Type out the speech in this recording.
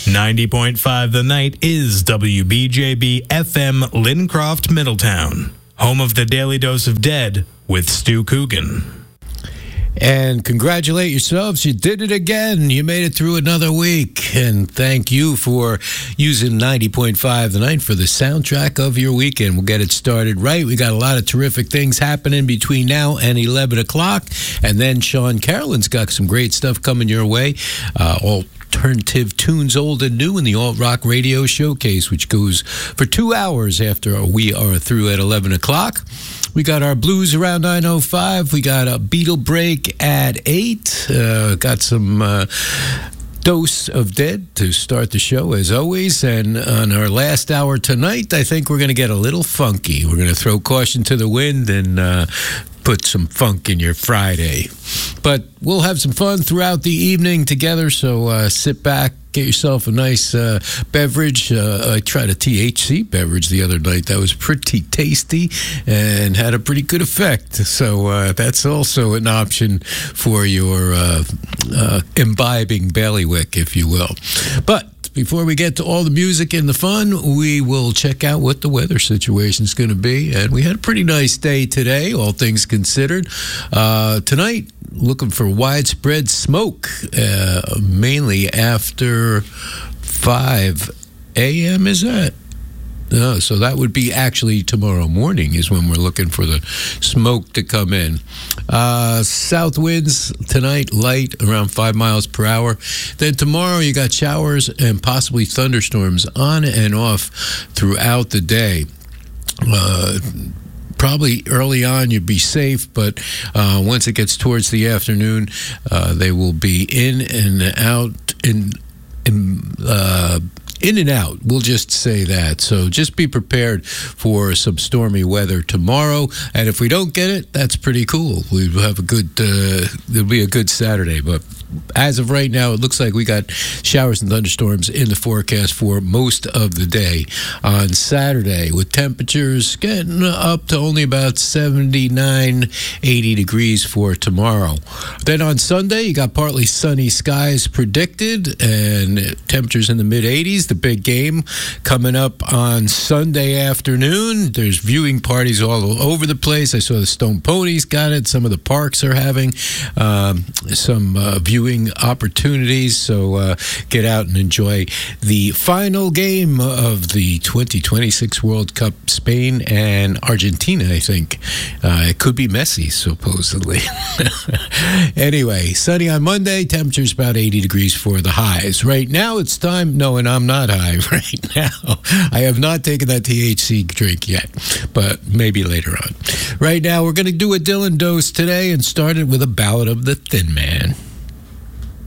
90.5 The Night is WBJB FM Lincroft, Middletown, home of the Daily Dose of Dead with Stu Coogan. And congratulate yourselves. You did it again. You made it through another week. And thank you for using 90.5 The Night for the soundtrack of your weekend. We'll get it started right. We got a lot of terrific things happening between now and 11 o'clock. And then Sean Carolyn's got some great stuff coming your way. Alternative tunes, old and new, in the Alt Rock Radio Showcase, which goes for 2 hours after we are through at 11 o'clock. We got our blues around 9:05. We got a Beatle break at 8. Got some Dose of Dead to start the show, as always. And on our last hour tonight, I think we're going to get a little funky. We're going to throw caution to the wind and put some funk in your Friday. But we'll have some fun throughout the evening together, so sit back, get yourself a nice beverage. I tried a THC beverage the other night. That was pretty tasty and had a pretty good effect. So that's also an option for your imbibing bailiwick, if you will. But before we get to all the music and the fun, we will check out what the weather situation is going to be. And we had a pretty nice day today, all things considered. Tonight, looking for widespread smoke, mainly after 5 a.m., is that? No, so that would be actually tomorrow morning is when we're looking for the smoke to come in. South winds tonight, light, around 5 miles per hour. Then tomorrow you got showers and possibly thunderstorms on and off throughout the day. Probably early on you'd be safe, but once it gets towards the afternoon, they will be in and out, in and out, we'll just say that. So just be prepared for some stormy weather tomorrow. And if we don't get it, that's pretty cool. We'll have it'll be a good Saturday. But as of right now, it looks like we got showers and thunderstorms in the forecast for most of the day on Saturday, with temperatures getting up to only about 79, 80 degrees for tomorrow. Then on Sunday, you got partly sunny skies predicted and temperatures in the mid-80s. The big game coming up on Sunday afternoon. There's viewing parties all over the place. I saw the Stone Ponies got it. Some of the parks are having some viewing opportunities. So get out and enjoy the final game of the 2026 World Cup, Spain and Argentina, I think. It could be Messi, supposedly. Anyway, sunny on Monday. Temperatures about 80 degrees for the highs. Right now it's time. No, and I'm not high right now. I have not taken that THC drink yet, but maybe later on. Right now, we're going to do a Dylan dose today and start it with a Ballad of the Thin Man.